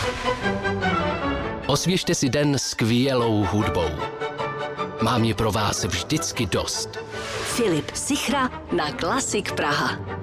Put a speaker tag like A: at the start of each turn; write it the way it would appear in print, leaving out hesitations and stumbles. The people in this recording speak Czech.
A: Osvěžte si den skvělou hudbou. Mám je pro vás vždycky dost.
B: Filip Sichra na Klasik Praha.